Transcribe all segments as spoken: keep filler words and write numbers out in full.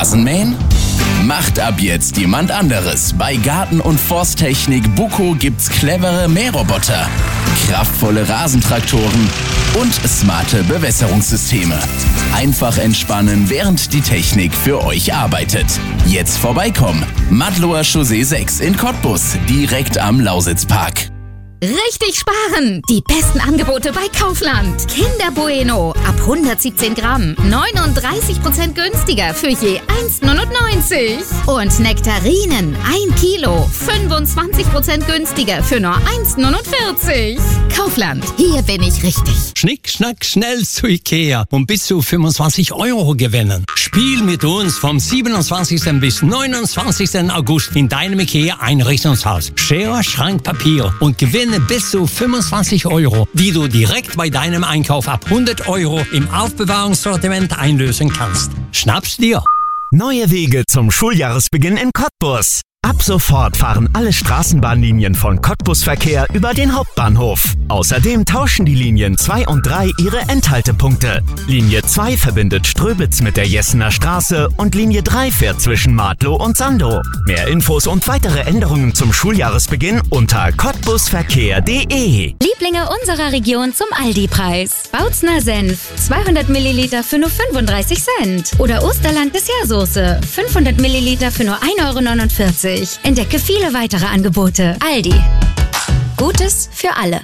Rasenmähen? Macht ab jetzt jemand anderes. Bei Garten- und Forsttechnik Buco gibt's clevere Mähroboter, kraftvolle Rasentraktoren und smarte Bewässerungssysteme. Einfach entspannen, während die Technik für euch arbeitet. Jetzt vorbeikommen. Madloer Chaussee sechs in Cottbus, direkt am Lausitzpark. Richtig sparen! Die besten Angebote bei Kaufland. Kinder Bueno ab hundertsiebzehn Gramm, neununddreißig Prozent günstiger für je eins neunundneunzig. Und Nektarinen ein Kilo, fünfundzwanzig Prozent günstiger für nur eins neunundvierzig. Kaufland, hier bin ich richtig. Schnick, schnack, schnell zu Ikea und bis zu fünfundzwanzig Euro gewinnen. Spiel mit uns vom siebenundzwanzigsten bis neunundzwanzigsten August in deinem Ikea Einrichtungshaus. Schere, Schrank, Papier und gewinne bis zu fünfundzwanzig Euro, die du direkt bei deinem Einkauf ab hundert Euro im Aufbewahrungssortiment einlösen kannst. Schnapp's dir! Neue Wege zum Schuljahresbeginn in Cottbus. Ab sofort fahren alle Straßenbahnlinien von Cottbus Verkehr über den Hauptbahnhof. Außerdem tauschen die Linien zwei und drei ihre Endhaltepunkte. Linie zwei verbindet Ströbitz mit der Jessener Straße und Linie drei fährt zwischen Madlow und Sandow. Mehr Infos und weitere Änderungen zum Schuljahresbeginn unter cottbusverkehr punkt de. Lieblinge unserer Region zum Aldi-Preis. Bautzner Senf, zweihundert Milliliter für nur fünfunddreißig Cent. Oder Osterland Dessertsoße, fünfhundert Milliliter für nur ein Euro neunundvierzig. Entdecke viele weitere Angebote. Aldi. Gutes für alle.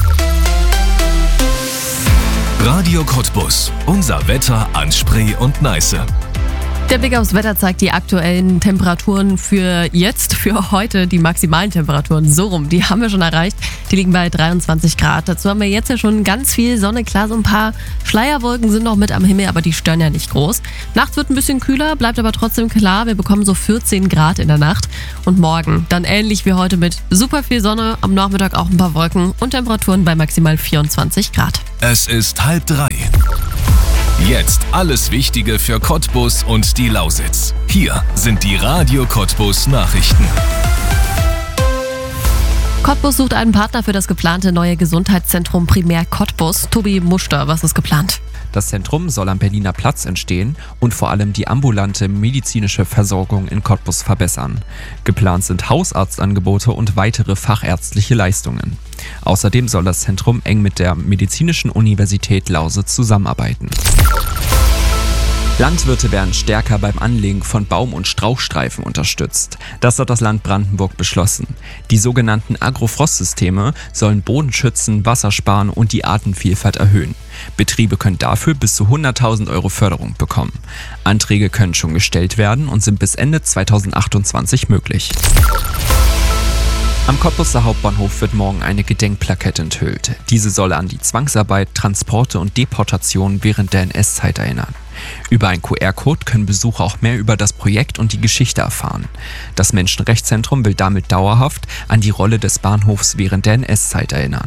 Radio Cottbus. Unser Wetter an Spree und Neiße. Der Blick aufs Wetter zeigt die aktuellen Temperaturen für jetzt, für heute, die maximalen Temperaturen, so rum, die haben wir schon erreicht. Die liegen bei dreiundzwanzig Grad. Dazu haben wir jetzt ja schon ganz viel Sonne. Klar, so ein paar Schleierwolken sind noch mit am Himmel, aber die stören ja nicht groß. Nachts wird ein bisschen kühler, bleibt aber trotzdem klar. Wir bekommen so vierzehn Grad in der Nacht. Und morgen dann ähnlich wie heute mit super viel Sonne, am Nachmittag auch ein paar Wolken und Temperaturen bei maximal vierundzwanzig Grad. Es ist halb drei. Jetzt alles Wichtige für Cottbus und die Lausitz. Hier sind die Radio Cottbus Nachrichten. Cottbus sucht einen Partner für das geplante neue Gesundheitszentrum Primär Cottbus. Tobi Muster, was ist geplant? Das Zentrum soll am Berliner Platz entstehen und vor allem die ambulante medizinische Versorgung in Cottbus verbessern. Geplant sind Hausarztangebote und weitere fachärztliche Leistungen. Außerdem soll das Zentrum eng mit der Medizinischen Universität Lausitz zusammenarbeiten. Landwirte werden stärker beim Anlegen von Baum- und Strauchstreifen unterstützt. Das hat das Land Brandenburg beschlossen. Die sogenannten Agrofrostsysteme sollen Boden schützen, Wasser sparen und die Artenvielfalt erhöhen. Betriebe können dafür bis zu hunderttausend Euro Förderung bekommen. Anträge können schon gestellt werden und sind bis Ende zweitausendachtundzwanzig möglich. Am Cottbuser Hauptbahnhof wird morgen eine Gedenkplakette enthüllt. Diese soll an die Zwangsarbeit, Transporte und Deportationen während der N S-Zeit erinnern. Über einen Q R-Code können Besucher auch mehr über das Projekt und die Geschichte erfahren. Das Menschenrechtszentrum will damit dauerhaft an die Rolle des Bahnhofs während der N S-Zeit erinnern.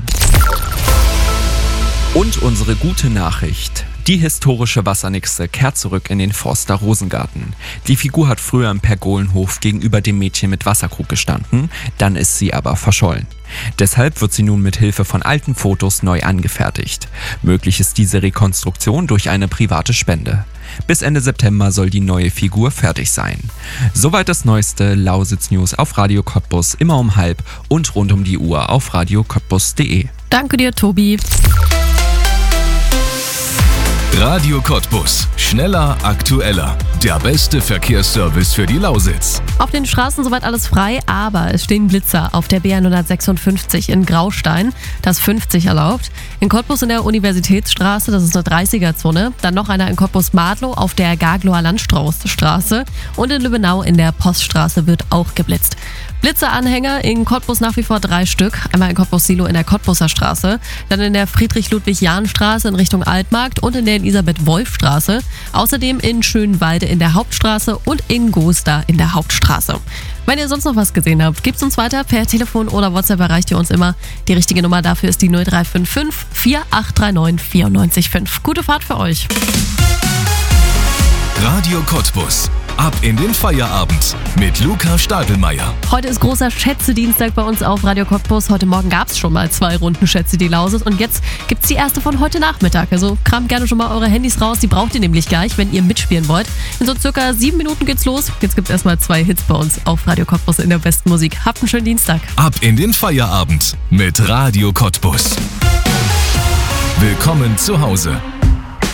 Und unsere gute Nachricht. Die historische Wassernixe kehrt zurück in den Forster Rosengarten. Die Figur hat früher im Pergolenhof gegenüber dem Mädchen mit Wasserkrug gestanden, dann ist sie aber verschollen. Deshalb wird sie nun mit Hilfe von alten Fotos neu angefertigt. Möglich ist diese Rekonstruktion durch eine private Spende. Bis Ende September soll die neue Figur fertig sein. Soweit das neueste Lausitz-News auf Radio Cottbus, immer um halb und rund um die Uhr auf radio cottbus punkt de. Danke dir, Tobi. Radio Cottbus. Schneller, aktueller. Der beste Verkehrsservice für die Lausitz. Auf den Straßen soweit alles frei, aber es stehen Blitzer auf der B hundertsechsundfünfzig in Graustein, das fünfzig erlaubt. In Cottbus in der Universitätsstraße, das ist eine dreißiger-Zone. Dann noch einer in Cottbus-Madlow auf der Gagloer Landstraße und in Lübbenau in der Poststraße wird auch geblitzt. Blitzeranhänger in Cottbus nach wie vor drei Stück. Einmal in Cottbus-Silo in der Cottbuser Straße, dann in der Friedrich-Ludwig-Jahn-Straße in Richtung Altmarkt und in der Elisabeth-Wolf-Straße. Außerdem in Schönwalde in der Hauptstraße und in Goster in der Hauptstraße. Wenn ihr sonst noch was gesehen habt, gebt uns weiter. Per Telefon oder WhatsApp erreicht ihr uns immer. Die richtige Nummer dafür ist die null drei fünf fünf, vier acht drei neun, vier neun fünf. Gute Fahrt für euch. Radio Cottbus. Ab in den Feierabend mit Luca Stadelmeier. Heute ist großer Schätze-Dienstag bei uns auf Radio Cottbus. Heute Morgen gab es schon mal zwei Runden Schätze die Lausitz und jetzt gibt es die erste von heute Nachmittag. Also kramt gerne schon mal eure Handys raus, die braucht ihr nämlich gleich, wenn ihr mitspielen wollt. In so circa sieben Minuten geht's los. Jetzt gibt es erstmal zwei Hits bei uns auf Radio Cottbus in der besten Musik. Habt einen schönen Dienstag. Ab in den Feierabend mit Radio Cottbus. Willkommen zu Hause.